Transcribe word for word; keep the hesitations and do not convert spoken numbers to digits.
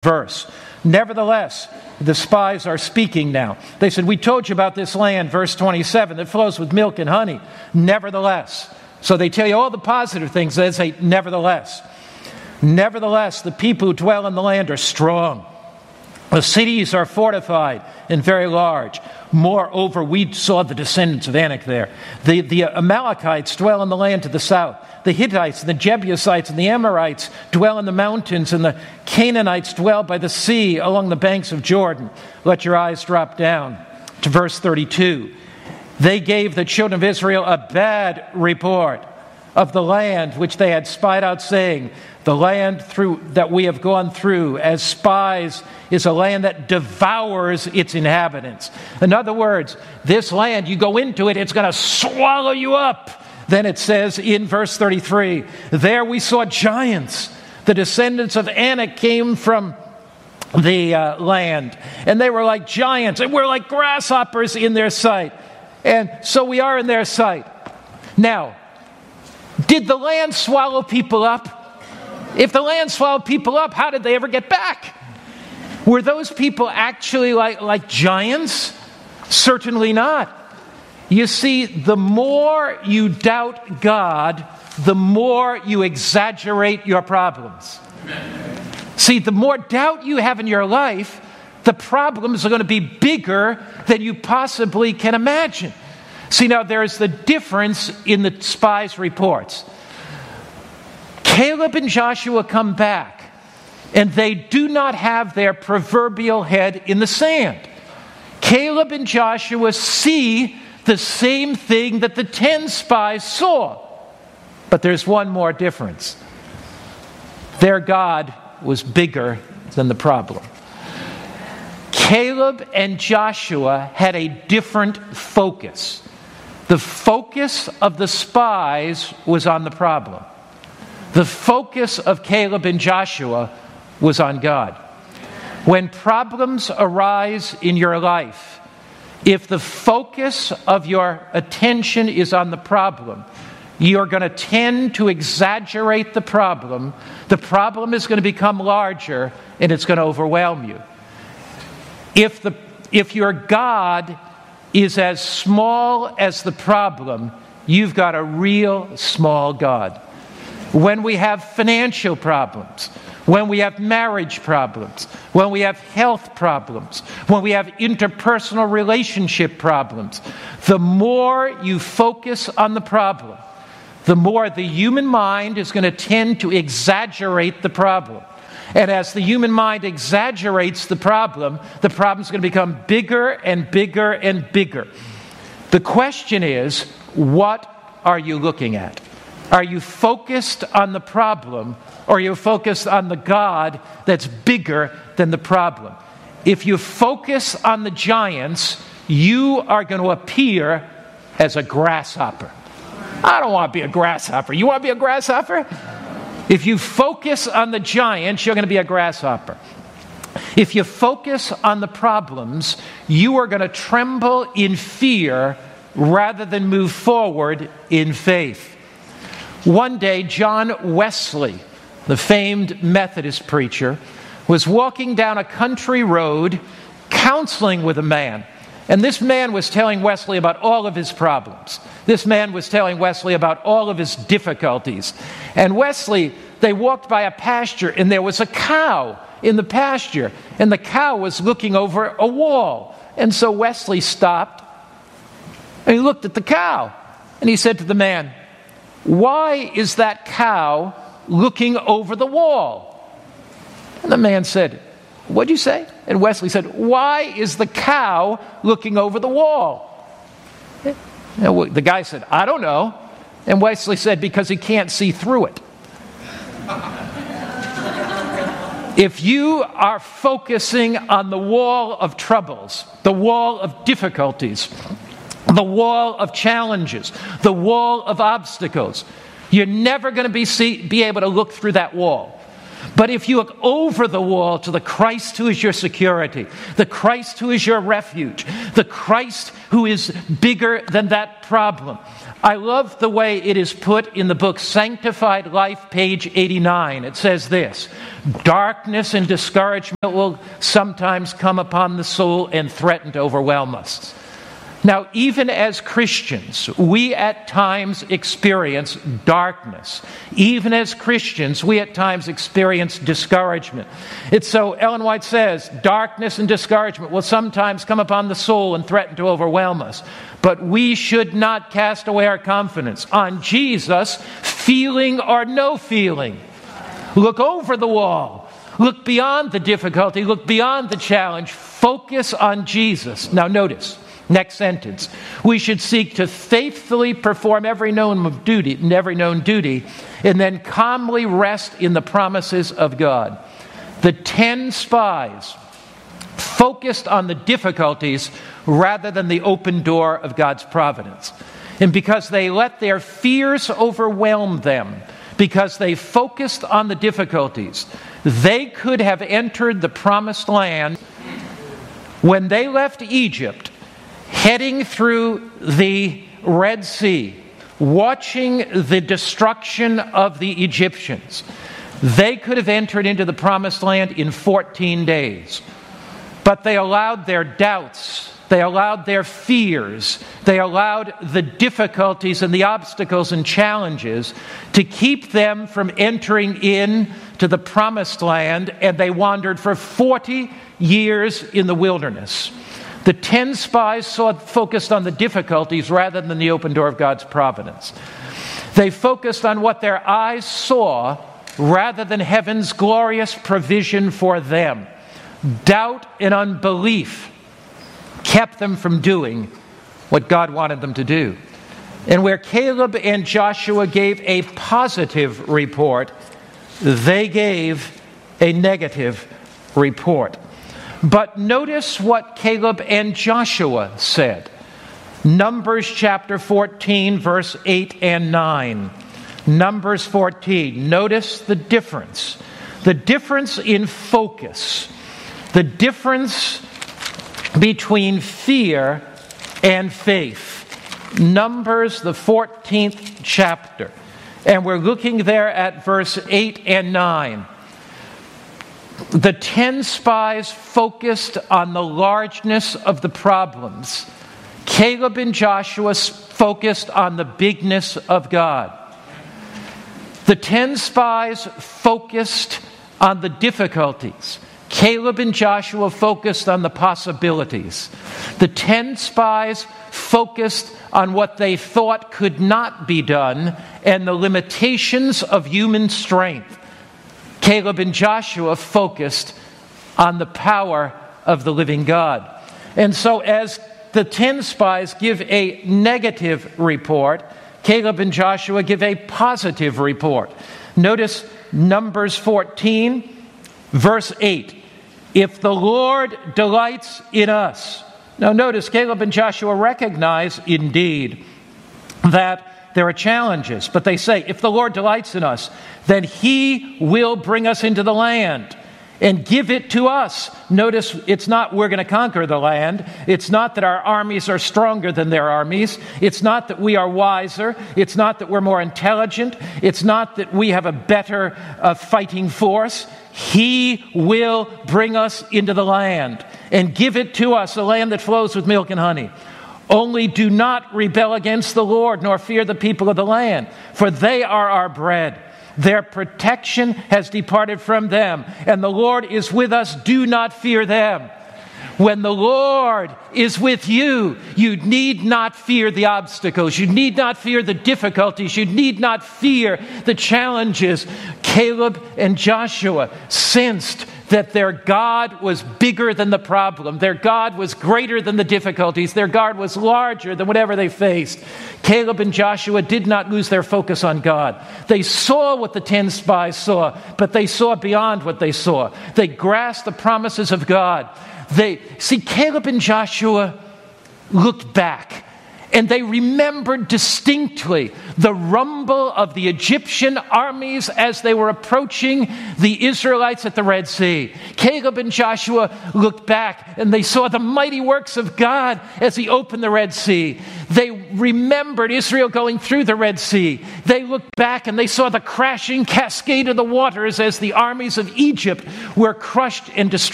verse. Nevertheless, the spies are speaking now. They said, we told you about this land, verse twenty-seven, that flows with milk and honey. Nevertheless. So they tell you all the positive things. They say, nevertheless. Nevertheless, the people who dwell in the land are strong. The cities are fortified and very large. Moreover, we saw the descendants of Anak there. The, the Amalekites dwell in the land to the south. The Hittites and the Jebusites and the Amorites dwell in the mountains, and the Canaanites dwell by the sea along the banks of Jordan. Let your eyes drop down to verse thirty-two. They gave the children of Israel a bad report of the land which they had spied out, saying, the land through that we have gone through as spies is a land that devours its inhabitants. In other words, this land, you go into it, it's going to swallow you up. Then it says in verse thirty-three, there we saw giants. The descendants of Anak came from the uh, land, and they were like giants, and we're like grasshoppers in their sight. And so we are in their sight. Now, did the land swallow people up? If the land swallowed people up, how did they ever get back? Were those people actually like, like giants? Certainly not. You see, the more you doubt God, the more you exaggerate your problems. See, the more doubt you have in your life, the problems are going to be bigger than you possibly can imagine. See, now there's the difference in the spies' reports. Caleb and Joshua come back, and they do not have their proverbial head in the sand. Caleb and Joshua see the same thing that the ten spies saw. But there's one more difference. Their God was bigger than the problem. Caleb and Joshua had a different focus. The focus of the spies was on the problem. The focus of Caleb and Joshua was on God. When problems arise in your life, if the focus of your attention is on the problem, you're going to tend to exaggerate the problem. The problem is going to become larger, and it's going to overwhelm you. If the if your God is as small as the problem, you've got a real small God. When we have financial problems, when we have marriage problems, when we have health problems, when we have interpersonal relationship problems, the more you focus on the problem, the more the human mind is going to tend to exaggerate the problem. And as the human mind exaggerates the problem, the problem is going to become bigger and bigger and bigger. The question is, what are you looking at? Are you focused on the problem, or are you focused on the God that's bigger than the problem? If you focus on the giants, you are going to appear as a grasshopper. I don't want to be a grasshopper. You want to be a grasshopper? If you focus on the giants, you're going to be a grasshopper. If you focus on the problems, you are going to tremble in fear rather than move forward in faith. One day, John Wesley, the famed Methodist preacher, was walking down a country road counseling with a man. And this man was telling Wesley about all of his problems. This man was telling Wesley about all of his difficulties. And Wesley, they walked by a pasture, and there was a cow in the pasture. And the cow was looking over a wall. And so Wesley stopped, and he looked at the cow. And he said to the man, "Why is that cow looking over the wall?" And the man said, "What'd you say?" And Wesley said, "Why is the cow looking over the wall?" And the guy said, "I don't know." And Wesley said, "Because he can't see through it." If you are focusing on the wall of troubles, the wall of difficulties, the wall of challenges, the wall of obstacles, you're never going to be see, be able to look through that wall. But if you look over the wall to the Christ who is your security, the Christ who is your refuge, the Christ who is bigger than that problem. I love the way it is put in the book Sanctified Life, page eighty-nine. It says this: darkness and discouragement will sometimes come upon the soul and threaten to overwhelm us. Now, even as Christians, we at times experience darkness. Even as Christians, we at times experience discouragement. It's so, Ellen White says, darkness and discouragement will sometimes come upon the soul and threaten to overwhelm us. But we should not cast away our confidence on Jesus, feeling or no feeling. Look over the wall. Look beyond the difficulty. Look beyond the challenge. Focus on Jesus. Now notice. Next sentence. We should seek to faithfully perform every known duty, every known duty, and then calmly rest in the promises of God. The ten spies focused on the difficulties rather than the open door of God's providence. And because they let their fears overwhelm them, because they focused on the difficulties, they could have entered the promised land. When they left Egypt, heading through the Red Sea, watching the destruction of the Egyptians, they could have entered into the promised land in fourteen days. But they allowed their doubts, they allowed their fears, they allowed the difficulties and the obstacles and challenges to keep them from entering into the promised land, and they wandered for forty years in the wilderness. The ten spies saw, focused on the difficulties rather than the open door of God's providence. They focused on what their eyes saw rather than heaven's glorious provision for them. Doubt and unbelief kept them from doing what God wanted them to do. And where Caleb and Joshua gave a positive report, they gave a negative report. But notice what Caleb and Joshua said. Numbers chapter fourteen, verse eight and nine. Numbers fourteen. Notice the difference. The difference in focus. The difference between fear and faith. Numbers, the fourteenth chapter. And we're looking there at verse eight and nine. The ten spies focused on the largeness of the problems. Caleb and Joshua focused on the bigness of God. The ten spies focused on the difficulties. Caleb and Joshua focused on the possibilities. The ten spies focused on what they thought could not be done and the limitations of human strength. Caleb and Joshua focused on the power of the living God. And so as the ten spies give a negative report, Caleb and Joshua give a positive report. Notice Numbers fourteen, verse eight. If the Lord delights in us. Now notice Caleb and Joshua recognize indeed that there are challenges, but they say, if the Lord delights in us, then He will bring us into the land and give it to us. Notice it's not we're going to conquer the land. It's not that our armies are stronger than their armies. It's not that we are wiser. It's not that we're more intelligent. It's not that we have a better uh, fighting force. He will bring us into the land and give it to us, a land that flows with milk and honey. Only do not rebel against the Lord, nor fear the people of the land, for they are our bread. Their protection has departed from them, and the Lord is with us. Do not fear them. When the Lord is with you, you need not fear the obstacles. You need not fear the difficulties. You need not fear the challenges. Caleb and Joshua sensed that their God was bigger than the problem. Their God was greater than the difficulties. Their God was larger than whatever they faced. Caleb and Joshua did not lose their focus on God. They saw what the ten spies saw, but they saw beyond what they saw. They grasped the promises of God. They see, Caleb and Joshua looked back And they remembered distinctly the rumble of the Egyptian armies as they were approaching the Israelites at the Red Sea. Caleb and Joshua looked back and they saw the mighty works of God as he opened the Red Sea. They remembered Israel going through the Red Sea. They looked back and they saw the crashing cascade of the waters as the armies of Egypt were crushed and destroyed.